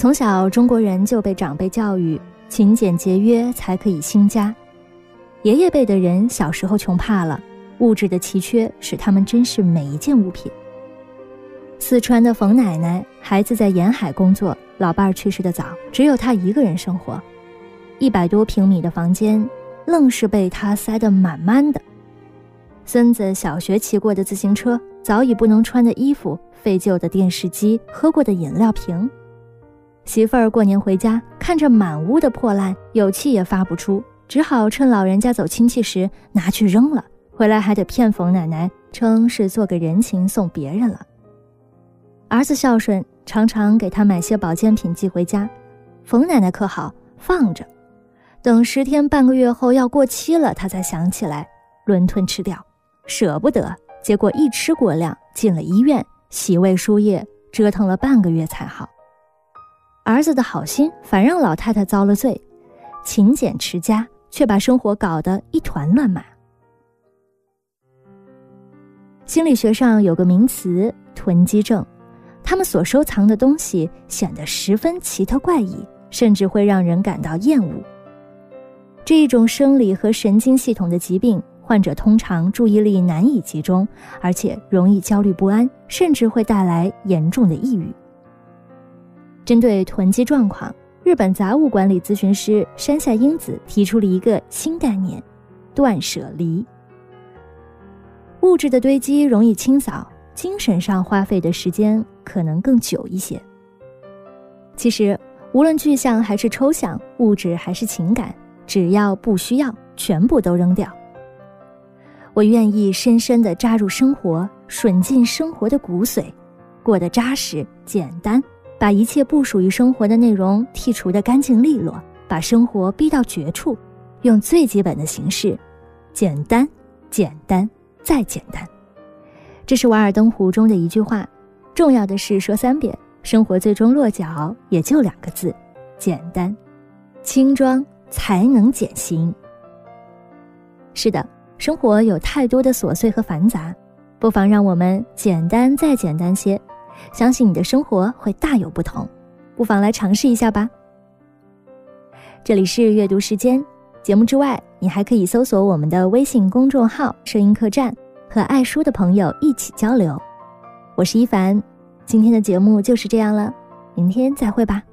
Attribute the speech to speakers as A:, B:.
A: 从小中国人就被长辈教育勤俭节约才可以兴家。爷爷辈的人小时候穷怕了，物质的奇缺使他们珍视每一件物品。四川的冯奶奶，孩子在沿海工作，老伴儿去世的早，只有她一个人生活，100多平米的房间愣是被她塞得满满的。孙子小学骑过的自行车，早已不能穿的衣服，废旧的电视机，喝过的饮料瓶。媳妇儿过年回家，看着满屋的破烂，有气也发不出，只好趁老人家走亲戚时拿去扔了，回来还得骗冯奶奶，称是做个人情送别人了。儿子孝顺，常常给他买些保健品寄回家，冯奶奶可好，放着，等10天半个月后要过期了，他才想起来，伦敦吃掉，舍不得，结果一吃过量，进了医院，洗胃输液，折腾了半个月才好。儿子的好心反让老太太遭了罪，勤俭持家，却把生活搞得一团乱麻。心理学上有个名词，囤积症，他们所收藏的东西显得十分奇特怪异，甚至会让人感到厌恶。这一种生理和神经系统的疾病，患者通常注意力难以集中，而且容易焦虑不安，甚至会带来严重的抑郁。针对囤积状况，日本杂物管理咨询师山下英子提出了一个新概念：断舍离。物质的堆积容易清扫，精神上花费的时间可能更久一些。其实无论具象还是抽象，物质还是情感，只要不需要，全部都扔掉。我愿意深深地扎入生活，吮进生活的骨髓，过得扎实简单，把一切不属于生活的内容剔除得干净利落，把生活逼到绝处，用最基本的形式，简单简单再简单。这是瓦尔登湖中的一句话，重要的是说3遍，生活最终落脚也就2个字：简单。轻装才能减刑。是的，生活有太多的琐碎和繁杂，不妨让我们简单再简单些，相信你的生活会大有不同，不妨来尝试一下吧。这里是阅读时间，节目之外，你还可以搜索我们的微信公众号声音客栈，和爱书的朋友一起交流。我是一凡，今天的节目就是这样了，明天再会吧。